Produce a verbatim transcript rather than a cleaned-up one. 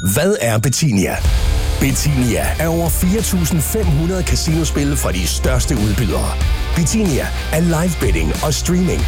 Hvad er Betinia? Betinia er over fire tusind fem hundrede casinospil fra de største udbydere. Betinia er live betting og streaming